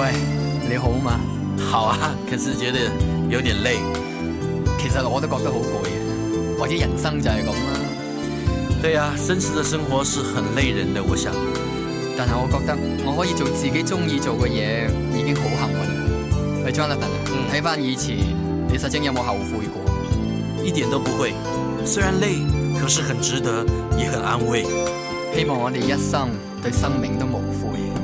喂，你好嘛？ 好啊，可是覺得有點累。 其實我都覺得好攰嘅，或者人生就係咁啦。 對啊，真實的生活是很累人的，我想。 但係我覺得我可以做自己中意做嘅嘢，已經好幸運啦。喂 Jonathan，睇翻以前，你實際有冇後悔過？ 一點都不會，雖然累，可是很值得，也很安慰。 希望我哋一生對生命都無悔。